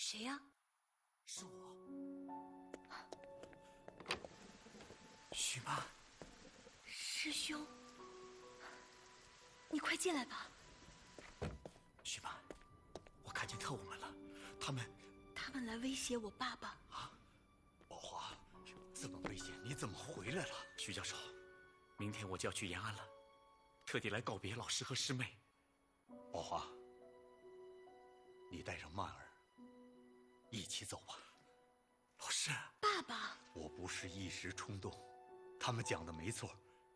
谁呀？ 是我，许曼。 师兄，你快进来吧。 许曼，我看见特务们了，他们来威胁我爸爸。 啊，宝华，这么危险，你怎么回来了？徐教授，明天我就要去延安了，特地来告别老师和师妹。宝华，你带上曼儿一起走吧。老师， 爸爸， 我不是一时冲动，他们讲的没错。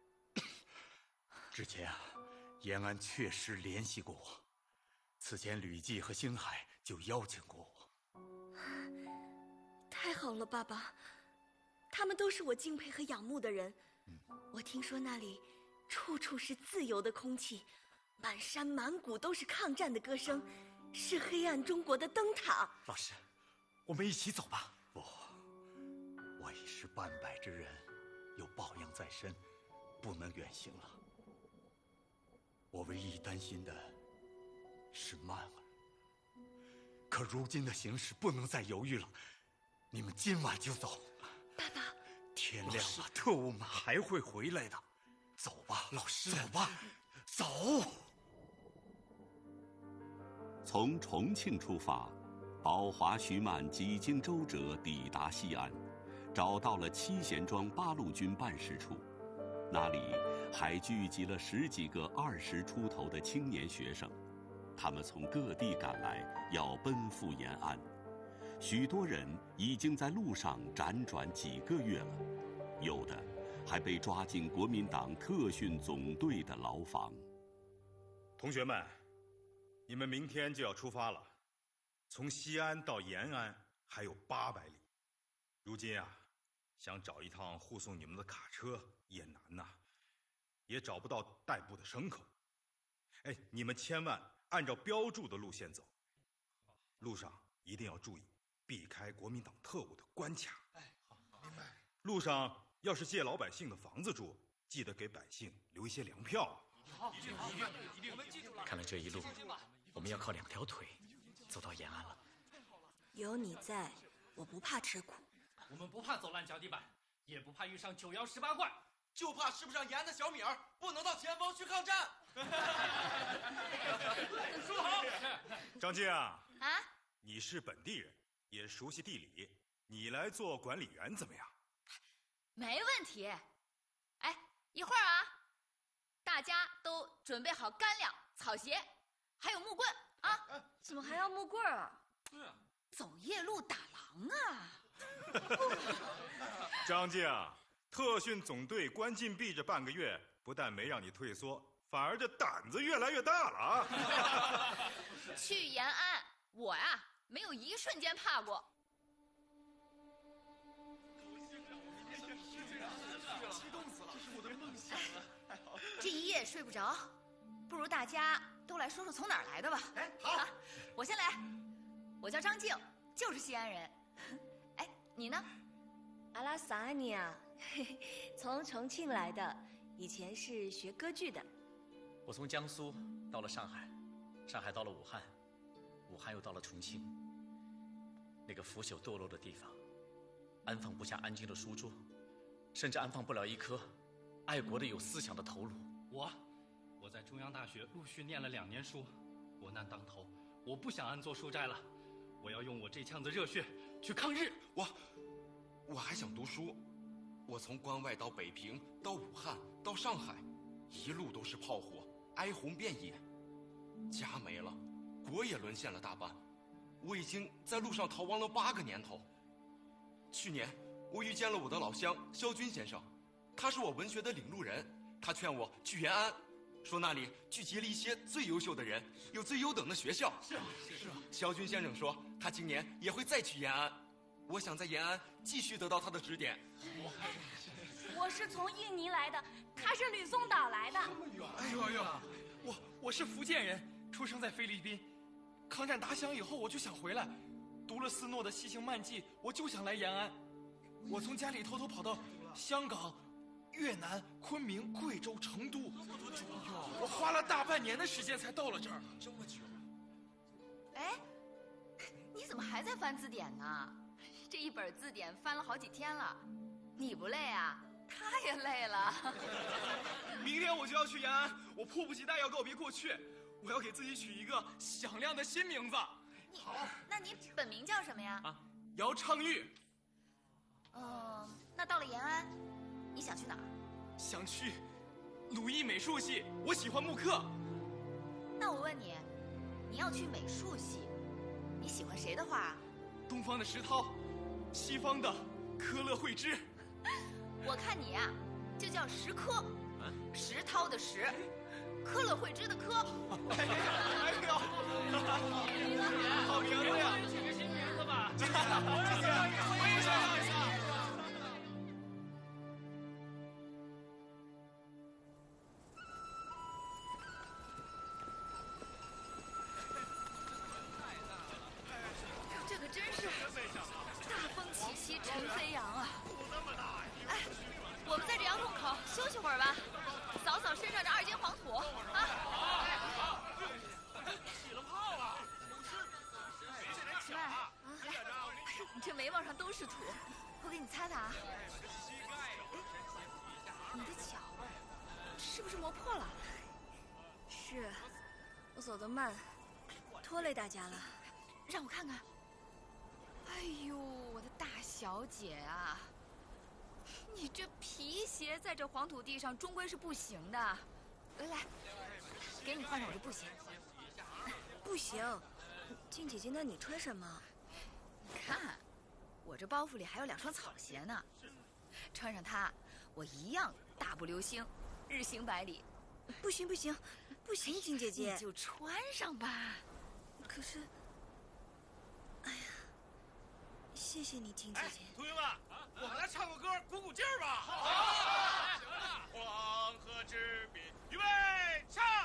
之前延安确实联系过我，此前吕季和星海就邀请过我。 太好了，爸爸，他们都是我敬佩和仰慕的人。我听说那里处处是自由的空气，满山满谷都是抗战的歌声，是黑暗中国的灯塔。 老师，我们一起走吧。不，我已是半百之人，有抱恙在身，不能远行了。我唯一担心的是曼儿，可如今的形势不能再犹豫了，你们今晚就走。 爸爸， 天亮了，特务们还会回来的。走吧，老师，走吧，走。 从重庆出发，宝华、徐曼几经周折抵达西安，找到了七贤庄八路军办事处。那里还聚集了10几个20出头的青年学生，他们从各地赶来，要奔赴延安。许多人已经在路上辗转几个月了，有的还被抓进国民党特训总队的牢房。 同学们，你们明天就要出发了，从西安到延安还有800里。如今啊，想找一趟护送你们的卡车也难呐，也找不到代步的牲口。哎，你们千万按照标注的路线走，路上一定要注意避开国民党特务的关卡。 哎，好，明白。 路上要是借老百姓的房子住，记得给百姓留一些粮票。 好，一定，我们记住了。 看来这一路我们要靠2条腿走到延安了。 有你在，我不怕吃苦。 我们不怕走烂脚底板，也不怕遇上9摇18怪， 就怕吃不上盐的小米儿不能到前方去抗战。 说得好。 张静啊， 你是本地人，也熟悉地理，你来做管理员怎么样？ 没问题。哎，一会儿啊，大家都准备好干粮、草鞋，还有木棍啊！ 怎么还要木棍啊？ 对啊， 走夜路打狼啊！ 张静，特训总队关禁闭这半个月，不但没让你退缩，反而这胆子越来越大了啊！ 去延安，我呀没有一瞬间怕过。 激动死了，这是我的梦想啊！ 这一夜睡不着，不如大家都来说说从哪儿来的吧。 哎，好， 我先来。我叫张静，就是西安人。哎，你呢？ 阿拉萨安尼啊，从重庆来的，以前是学歌剧的。 我从江苏到了上海，上海到了武汉，武汉又到了重庆。那个腐朽堕落的地方，安放不下安静的书桌，甚至安放不了一颗爱国的有思想的头颅。 我在中央大学陆续念了2年书，国难当头，我不想安坐书斋了，我要用我这腔子热血去抗日。 我还想读书，我从关外到北平，到武汉，到上海，一路都是炮火，哀鸿遍野，家没了，国也沦陷了大半，我已经在路上逃亡了8个年头。去年我遇见了我的老乡萧军先生，他是我文学的领路人，他劝我去延安，说那里聚集了一些最优秀的人，有最优等的学校。是啊。萧军先生说他今年也会再去延安，我想在延安继续得到他的指点。 我是从印尼来的，他是吕宋岛来的。 哎呦，我是福建人，出生在菲律宾。抗战打响以后，我就想回来，读了斯诺的《西行漫记》，我就想来延安。我从家里偷偷跑到香港、越南、昆明、贵州、成都，我花了大半年的时间才到了这儿。 这么久？ 哎，你怎怎么还在翻字典呢？这一本字典翻了好几天了，你不累啊？他也累了。 明天我就要去延安，我迫不及待要告别过去，我要给自己取一个响亮的新名字。 好，那你本名叫什么呀？ 姚昌钰。 那到了延安，你想去哪儿？ 想去鲁艺美术系，我喜欢木刻。 那我问你，你要去美术系，你喜欢谁的画？ 东方的石涛，西方的科勒惠芝。 我看你呀，就叫石科，石涛的石，科勒惠芝的科。 哎呦，好名字呀！ 取个新名字吧。 姐，我也想要一下。 这可真是大风起兮尘飞扬啊！哎，我们在这洋洞口休息会儿吧，扫扫身上这2斤黄土啊！ 起了泡了！ 齐曼，来，你这眉毛上都是土，我给你擦擦啊。你的脚是不是磨破了？ 是，我走得慢，拖累大家了。 让我看看。哎呦，我的大小姐啊，你这皮鞋在这黄土地上终归是不行的。来，给你换上我这布鞋。 不行，静姐姐，那你穿什么？ 你看，我这包袱里还有2双草鞋呢，穿上它，我一样大步流星，日行百里。 不行不行不行，静姐姐， 你就穿上吧。 可是，哎呀，谢谢你，静姐姐。 同学们，我们